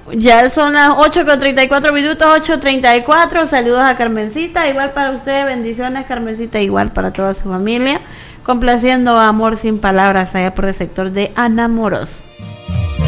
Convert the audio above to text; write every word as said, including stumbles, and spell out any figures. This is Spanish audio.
Ya son las ocho con treinta y cuatro minutos, ocho treinta y cuatro. Saludos a Carmencita, igual para usted, bendiciones Carmencita, igual para toda su familia. Complaciendo a Amor Sin Palabras allá por el sector de Anamoros.